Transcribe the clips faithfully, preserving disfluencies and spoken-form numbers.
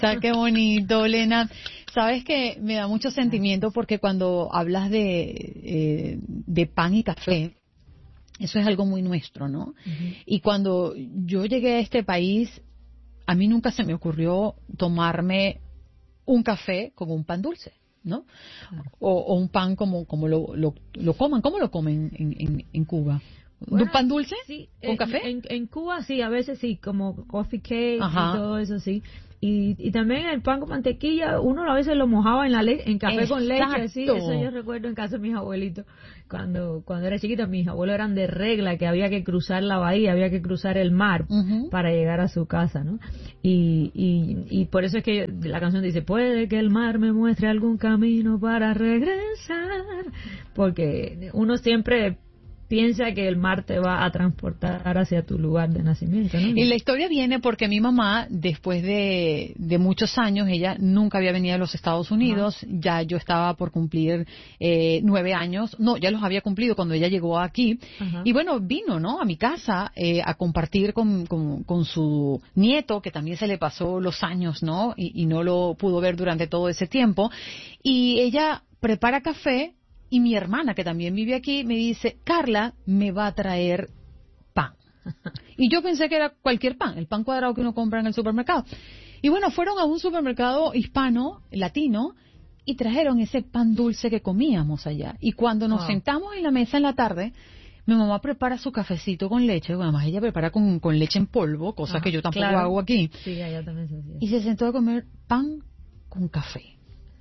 Qué bonito, Lena. Sabes que me da mucho sentimiento porque cuando hablas de, eh, de pan y café, eso es algo muy nuestro, ¿no? Uh-huh. Y cuando yo llegué a este país, a mí nunca se me ocurrió tomarme un café con un pan dulce, ¿no? Uh-huh. O, o un pan como, como lo, lo, lo coman. ¿Cómo lo comen en, en, en Cuba? Bueno, ¿un pan dulce? Sí. ¿Con en, café? En, en Cuba sí, a veces sí, como coffee cake. Ajá. Y todo eso sí. Y, y también el pan con mantequilla, uno a veces lo mojaba en la le en café. Exacto. Con leche, sí, eso yo recuerdo en casa de mis abuelitos, cuando cuando era chiquita, mis abuelos eran de regla, que había que cruzar la bahía, había que cruzar el mar uh-huh. para llegar a su casa, ¿no? Y, y, y por eso es que yo, la canción dice, puede que el mar me muestre algún camino para regresar, porque uno siempre piensa que el mar te va a transportar hacia tu lugar de nacimiento, ¿no? Y la historia viene porque mi mamá, después de, de muchos años, ella nunca había venido a los Estados Unidos, uh-huh. ya yo estaba por cumplir eh, nueve años, no, ya los había cumplido cuando ella llegó aquí, uh-huh. y bueno, vino, ¿no?, a mi casa eh, a compartir con, con, con su nieto, que también se le pasó los años, ¿no?, y, y no lo pudo ver durante todo ese tiempo, y ella prepara café. Y mi hermana, que también vive aquí, me dice, Carla me va a traer pan. Y yo pensé que era cualquier pan, el pan cuadrado que uno compra en el supermercado. Y bueno, fueron a un supermercado hispano, latino, y trajeron ese pan dulce que comíamos allá. Y cuando nos wow. sentamos en la mesa en la tarde, mi mamá prepara su cafecito con leche, además ella prepara con, con leche en polvo, cosa Ajá, que yo tampoco claro. hago aquí. Sí, allá también se hacía. Y se sentó a comer pan con café.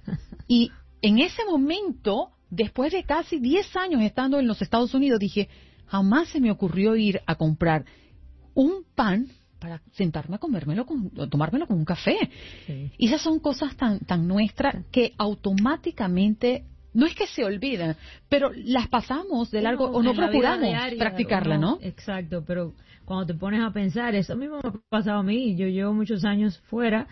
Y en ese momento, después de casi diez años estando en los Estados Unidos, dije, jamás se me ocurrió ir a comprar un pan para sentarme a comérmelo, con, a tomármelo con un café. Sí. Y esas son cosas tan, tan nuestras que automáticamente, no es que se olvidan, pero las pasamos de largo, no, o no procuramos diaria, practicarla, no, ¿no? Exacto, pero cuando te pones a pensar, eso mismo me ha pasado a mí, yo llevo muchos años fuera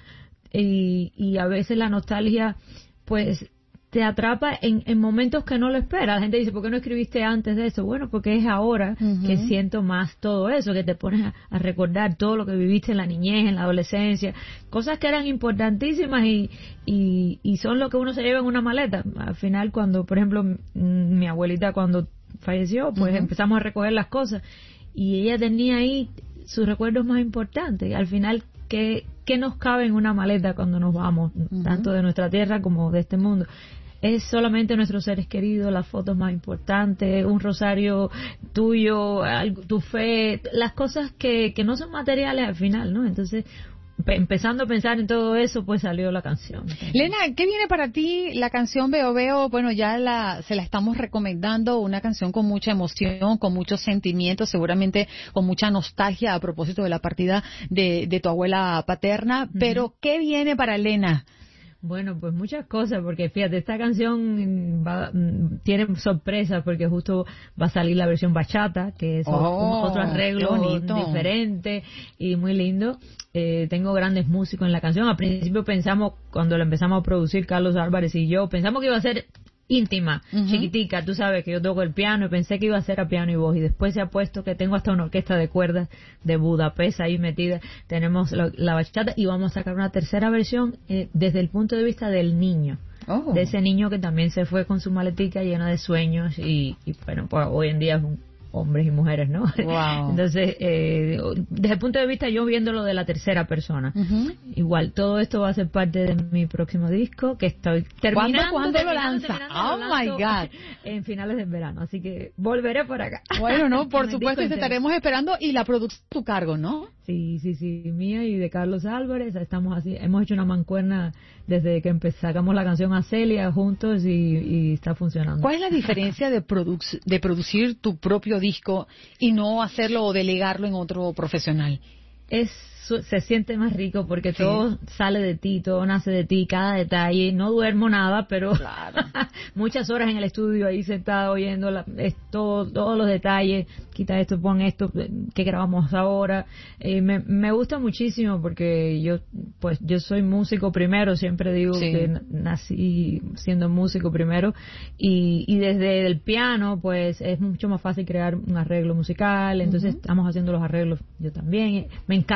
y, y a veces la nostalgia, pues, te atrapa en, en momentos que no lo esperas. La gente dice, ¿por qué no escribiste antes de eso? Bueno, porque es ahora uh-huh. que siento más todo eso, que te pones a, a recordar todo lo que viviste en la niñez, en la adolescencia, cosas que eran importantísimas y, y, y son lo que uno se lleva en una maleta. Al final, cuando, por ejemplo, m- mi abuelita cuando falleció, pues uh-huh. empezamos a recoger las cosas y ella tenía ahí sus recuerdos más importantes. Al final, ¿qué, qué nos cabe en una maleta cuando nos vamos, uh-huh. tanto de nuestra tierra como de este mundo? Es solamente nuestros seres queridos, las fotos más importantes, un rosario tuyo, algo, tu fe, las cosas que, que no son materiales al final, ¿no? Entonces, pe- empezando a pensar en todo eso, pues salió la canción. Lena, ¿qué viene para ti la canción Veo Veo? Bueno, ya la, se la estamos recomendando, una canción con mucha emoción, con muchos sentimientos, seguramente con mucha nostalgia a propósito de la partida de, de tu abuela paterna, uh-huh. pero ¿qué viene para Lena? Bueno, pues muchas cosas, porque fíjate, esta canción va, tiene sorpresas, porque justo va a salir la versión bachata, que es oh, otro arreglo diferente y muy lindo. Eh, tengo grandes músicos en la canción. Al principio pensamos, cuando la empezamos a producir, Carlos Álvarez y yo, pensamos que iba a ser íntima, uh-huh. chiquitica, tú sabes que yo toco el piano y pensé que iba a ser a piano y voz, y después se ha puesto que tengo hasta una orquesta de cuerdas de Budapest ahí metida, tenemos la, la bachata y vamos a sacar una tercera versión eh, desde el punto de vista del niño, oh. de ese niño que también se fue con su maletica llena de sueños y, y bueno, pues hoy en día es un hombres y mujeres, ¿no? Wow. Entonces, eh, desde el punto de vista yo viéndolo de la tercera persona, uh-huh. igual, todo esto va a ser parte de mi próximo disco, que estoy terminando. ¿Cuándo, ¿cuándo lo lanza? Oh, lo my God. En finales del verano, así que volveré por acá. Bueno, no, por supuesto, te estaremos esperando, y la producción a tu cargo, ¿no? Sí, sí, sí, mía y de Carlos Álvarez, estamos así, hemos hecho una mancuerna desde que empezamos, sacamos la canción a Celia juntos y, y está funcionando. ¿Cuál es la diferencia de, produ- de producir tu propio disco y no hacerlo o delegarlo en otro profesional? Es se siente más rico porque sí. todo sale de ti, todo nace de ti, cada detalle. No duermo nada, pero claro. muchas horas en el estudio ahí sentada oyendo la, es todo, todos los detalles. Quita esto, pon esto, que grabamos ahora. Eh, me, me gusta muchísimo porque yo, pues, yo soy músico primero. Siempre digo sí. que nací siendo músico primero y, y desde el piano, pues, es mucho más fácil crear un arreglo musical. Entonces uh-huh. estamos haciendo los arreglos yo también. Me encanta, me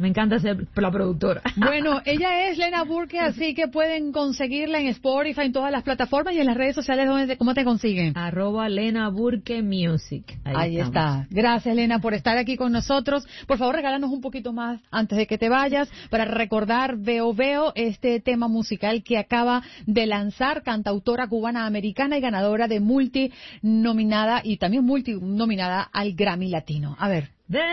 encanta ser la productora. Bueno, ella es Lena Burke, así que pueden conseguirla en Spotify, en todas las plataformas y en las redes sociales. ¿Dónde, ¿Cómo te consiguen? Arroba Lena Burke Music. Ahí, Ahí está. Gracias, Lena, por estar aquí con nosotros. Por favor, regálanos un poquito más antes de que te vayas para recordar Veo Veo, este tema musical que acaba de lanzar, cantautora cubana-americana y ganadora de multi nominada y también multi nominada al Grammy Latino. A ver.